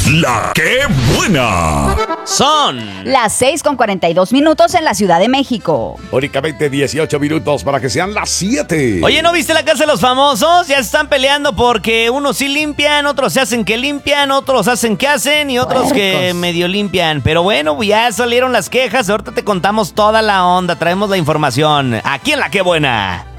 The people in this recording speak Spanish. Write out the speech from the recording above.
La que buena. Son las 6:42 en la Ciudad de México. Únicamente 18 minutos para que sean las 7. Oye, ¿no viste la casa de los famosos? Ya se están peleando porque unos sí limpian, otros se hacen que limpian, otros hacen que hacen y otros que medio limpian. Pero bueno, ya salieron las quejas. Ahorita te contamos toda la onda. Traemos la información aquí en La Que Buena.